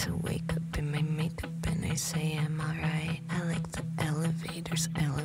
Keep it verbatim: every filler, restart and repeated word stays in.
to wake up in my makeup and I say I'm alright. I like the elevators, elevators.